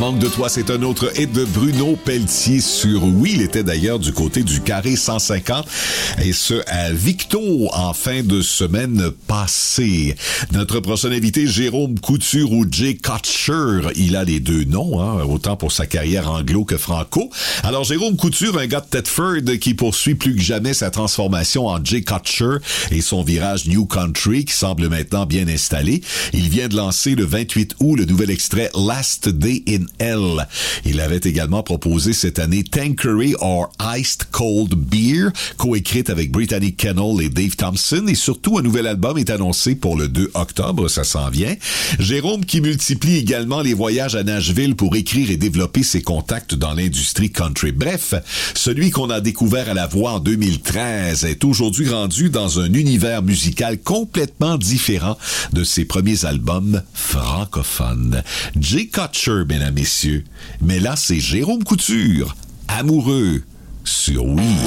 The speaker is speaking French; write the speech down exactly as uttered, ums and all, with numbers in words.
manque de toi, c'est un autre hit de Bruno Pelletier sur Oui. Il était d'ailleurs du côté du Carré cent cinquante et ce à Victo en fin de semaine passée. Notre prochain invité, Jérôme Couture ou Jay Kutcher. Il a les deux noms, hein, autant pour sa carrière anglo que franco. Alors, Jérôme Couture, un gars de Thetford qui poursuit plus que jamais sa transformation en Jay Kutcher et son virage New Country qui semble maintenant bien installé. Il vient de lancer le vingt-huit août le nouvel extrait Last Day in Hell. Il avait également proposé cette année Tanqueray or Iced Cold Beer, coécrite avec Brittany Kennel et Dave Thompson, et surtout un nouvel album est annoncé pour le deux octobre, ça s'en vient. Jérôme qui multiplie également les voyages à Nashville pour écrire et développer ses contacts dans l'industrie country. Bref, celui qu'on a découvert à la voix en deux mille treize est aujourd'hui rendu dans un univers musical complètement différent de ses premiers albums francophones. Jay Kutcher, mesdames, messieurs. Mais là, c'est Jérôme Couture, amoureux, sur Oui.